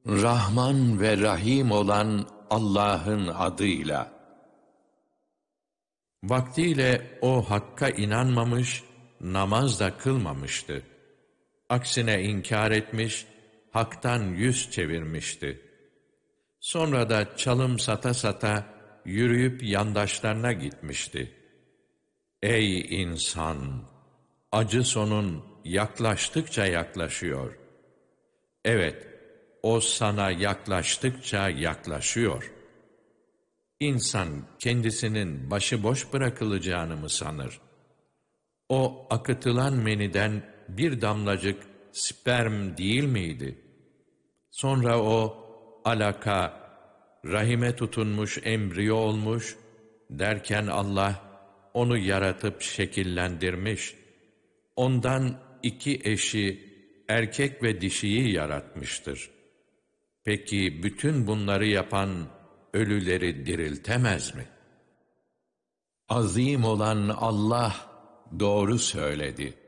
Rahman ve Rahim olan Allah'ın adıyla. Vaktiyle o Hakk'a inanmamış, namaz da kılmamıştı. Aksine inkar etmiş, Hak'tan yüz çevirmişti. Sonra da çalım sata sata yürüyüp yandaşlarına gitmişti. Ey insan! Acı sonun yaklaştıkça yaklaşıyor. Evet, o sana yaklaştıkça yaklaşıyor. İnsan kendisinin başıboş bırakılacağını mı sanır? O akıtılan meniden bir damlacık sperm değil miydi? Sonra o alaka, rahime tutunmuş embriyo olmuş, derken Allah onu yaratıp şekillendirmiş, ondan iki eşi, erkek ve dişiyi yaratmıştır. Peki bütün bunları yapan ölüleri diriltemez mi? Azim olan Allah doğru söyledi.